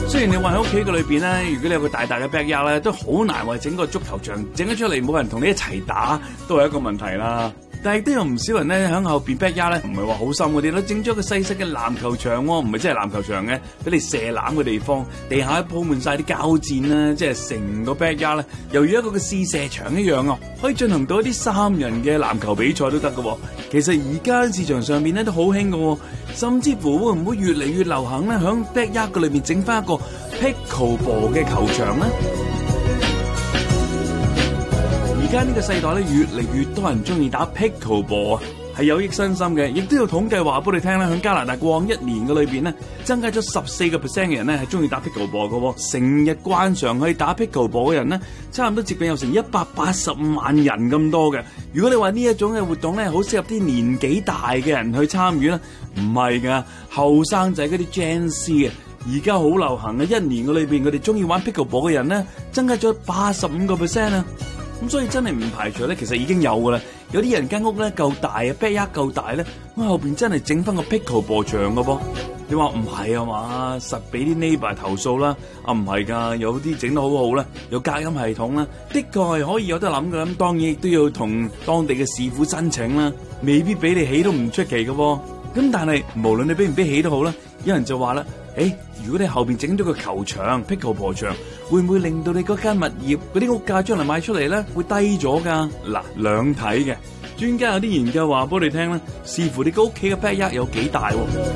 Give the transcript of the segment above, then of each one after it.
雖然你話喺屋企嘅裏邊咧，如果你有個大大嘅 backyard 咧，都好難話整個足球場整咗出嚟，冇人同你一齊打，都係一個問題啦。但係都有唔少人咧喺後邊 backyard 咧，唔係話好深嗰啲咯，整咗個細細嘅籃球場喎，唔係真係籃球場嘅，俾你射籃嘅地方，地下鋪滿晒啲膠墊啦，即係成個 backyard 咧，猶如一個嘅試射場一樣啊，可以進行到一啲3人嘅籃球比賽都得嘅。其實而家市場上邊咧都好興嘅，甚至乎會唔會越嚟越流行咧，響 backyard 嘅裏邊整翻一個 pickleball 嘅球場咧？而家呢個世代咧，越嚟越多人中意打 pickleball 啊，係有益身心嘅。亦都有統計話俾你聽咧，喺加拿大過往1年嘅裏邊咧，增加咗14%嘅人咧係中意打 pickleball 嘅。成日慣常去打 pickleball 嘅人咧，差唔多接近有成185萬人咁多嘅。如果你話呢一種嘅活動咧，好適合啲年紀大嘅人去參與咧，唔係㗎，後生仔嗰啲 Gen Z 啊，而家好流行嘅。1年嘅裏邊，佢哋中意玩 pickleball 嘅人咧，增加咗85%啊！咁所以真係唔排除咧，其實已經有噶啦。有啲人間屋咧夠大啊，backyard 夠大咧，咁後邊真係整翻個 pickleball 場噶噃。你話唔係啊嘛？實俾啲 neighbor 投訴啦。啊唔係㗎，有啲整得好好啦，有隔音系統啦，的確係可以有得諗㗎。咁當然亦都要同當地嘅市府申請啦，未必俾你起都唔出奇嘅喎。咁但係無論你俾唔俾起都好啦，有人就話啦，如果你後邊整咗個球場 pickleball 場，會唔會令到你嗰間物業嗰啲屋價將來賣出嚟咧會低咗㗎？嗱，兩睇嘅。專家有啲研究話俾你聽咧，視乎你個屋企嘅 backyard 有幾大喎。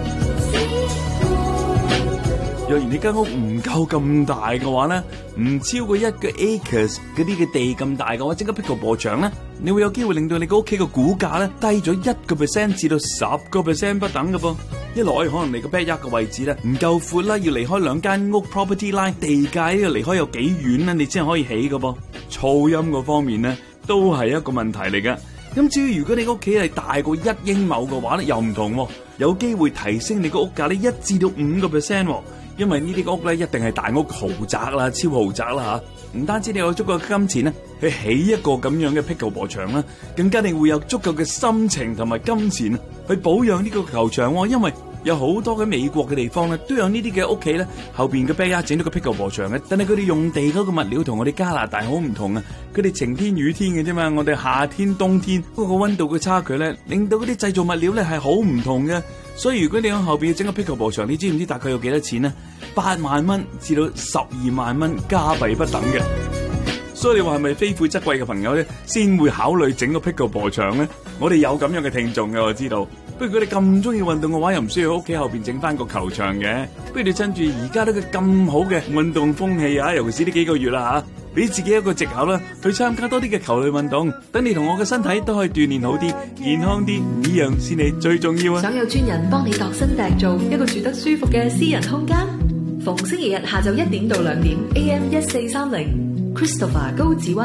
若然你間屋唔夠咁大嘅話咧，唔超過1個 acres 嗰啲嘅地咁大嘅話，整個 pickleball 場咧，你會有機會令到你個屋企嘅股價咧低咗1% 至到10% 不等嘅噃。一來可能你個 backyard 嘅位置咧唔夠闊啦，要離開2間屋 property line 地界要離開有幾遠咧，你先可以起嘅噃。噪音嗰方面咧都係一個問題嚟嘅。咁至於如果你屋企係大過1英畝嘅話咧，又唔同喎，有機會提升你個屋價咧1至到5%喎。因為呢啲屋咧一定係大屋豪宅啦，超豪宅啦嚇。唔單止你有足夠嘅金錢咧去起一個咁樣嘅 pickleball 場啦，更加你會有足夠嘅心情同埋金錢去保養呢個球場喎。因為有好多喺美國嘅地方咧都有呢啲嘅屋企咧，後邊嘅 backyard 整咗個 pickleball 場嘅，但係佢哋用地嗰個物料同我哋加拿大好唔同啊。佢哋晴天雨天嘅啫嘛，我哋夏天冬天嗰個溫度嘅差距咧，令到嗰啲製造物料咧係好唔同嘅。所以如果你喺後邊要整個 pickleball 場，你知唔知大概有幾多錢呢？8萬蚊至到12萬蚊加幣不等嘅。所以你話係咪非富則貴嘅朋友咧，先會考慮整個 pickleball 場咧？我哋有咁樣嘅聽眾嘅，我知道。不如佢哋咁中意運動嘅話，又唔需要喺屋企後邊整翻個球場嘅。不如你趁住而家呢個咁好嘅運動風氣啊，尤其是呢幾個月啦嚇，俾自己一個藉口啦，去參加多啲嘅球類運動，等你同我嘅身體都可以鍛鍊好啲、健康啲，呢樣先係最重要啊！ 想有專人幫你度身訂造一個住得舒服嘅私人空間，逢星期日下晝1點到2點 AM1430 Christopher 高子灣